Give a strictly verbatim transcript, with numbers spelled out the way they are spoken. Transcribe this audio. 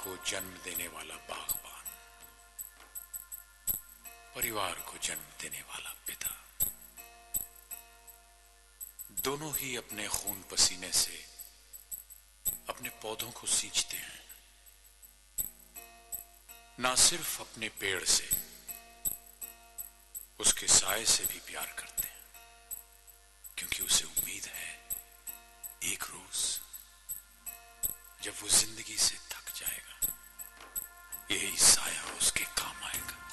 को जन्म देने वाला बागबान, परिवार को जन्म देने वाला पिता, दोनों ही अपने खून पसीने से अपने पौधों को सींचते हैं। ना सिर्फ अपने पेड़ से, उसके साए से भी प्यार करते हैं, क्योंकि उसे उम्मीद है एक रोज जब वो जिंदगी से थक जाएगा, यही